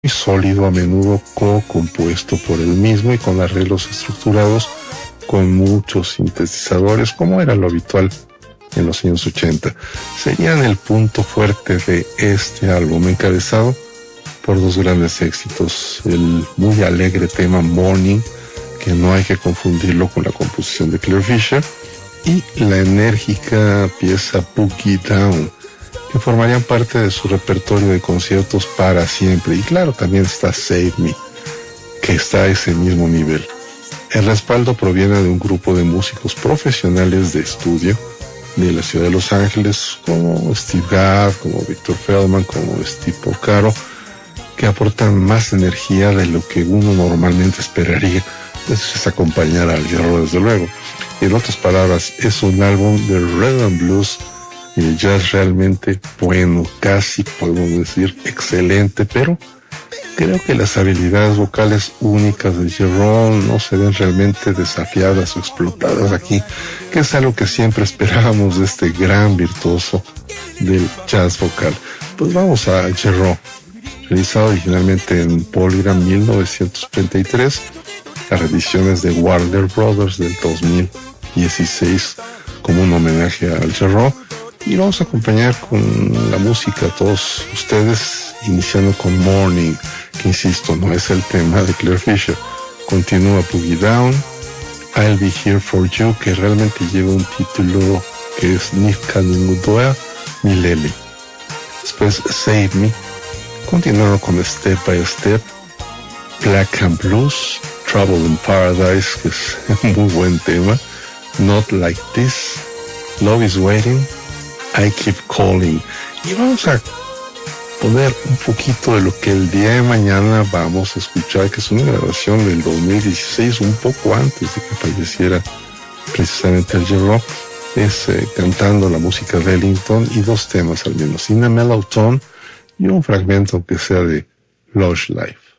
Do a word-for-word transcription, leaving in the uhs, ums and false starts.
sólido, a menudo co-compuesto por él mismo y con arreglos estructurados con muchos sintetizadores, como era lo habitual en los años ochenta. Serían el punto fuerte de este álbum, encabezado por dos grandes éxitos: el muy alegre tema Morning, que no hay que confundirlo con la composición de Claire Fisher, y la enérgica pieza Boogie Down, que formarían parte de su repertorio de conciertos para siempre. Y claro, también está Save Me, que está a ese mismo nivel. El respaldo proviene de un grupo de músicos profesionales de estudio de la ciudad de Los Ángeles, como Steve Gadd, como Victor Feldman, como Steve Porcaro, que aportan más energía de lo que uno normalmente esperaría. Eso es acompañar al Hierro, desde luego. En otras palabras, es un álbum de rhythm and blues y de jazz realmente bueno, casi podemos decir excelente, pero creo que las habilidades vocales únicas de Jerome no se ven realmente desafiadas o explotadas aquí, que es algo que siempre esperábamos de este gran virtuoso del jazz vocal. Pues vamos a Jerome, realizado originalmente en Polygram mil novecientos treinta y tres, las reediciones de Warner Brothers del dos mil dieciséis como un homenaje al Jerome. Y vamos a acompañar con la música a todos ustedes, iniciando con Morning, que insisto, no es el tema de Claire Fisher. Continúa Boogie Down, I'll Be Here For You, que realmente lleva un título que es Nifka Ningudoa Milele. Después Save Me, continuando con Step by Step, Black and Blues, Trouble in Paradise, que es un muy buen tema, Not Like This, Love Is Waiting, I Keep Calling. Y vamos a poner un poquito de lo que el día de mañana vamos a escuchar, que es una grabación del dos mil dieciséis, un poco antes de que falleciera precisamente el Jerome. Es eh, cantando la música de Ellington y dos temas al menos, In a Mellow Tone y un fragmento que sea de Lush Life.